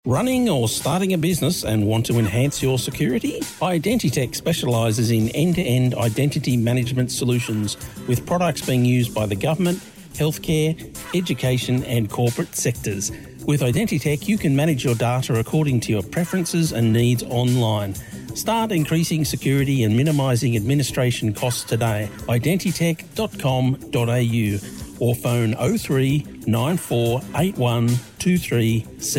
Running or starting a business and want to enhance your security? Identitech specialises in end-to-end identity management solutions with products being used by the government, healthcare, education and corporate sectors. With Identitech, you can manage your data according to your preferences and needs online. Start increasing security and minimising administration costs today. Identitech.com.au or phone 03 9481 23